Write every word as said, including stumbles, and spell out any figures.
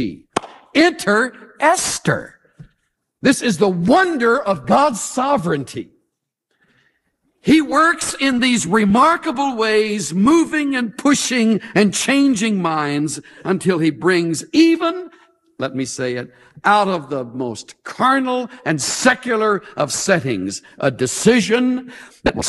Enter Esther. This is the wonder of God's sovereignty. He works in these remarkable ways, moving and pushing and changing minds until he brings even, let me say it, out of the most carnal and secular of settings, a decision that will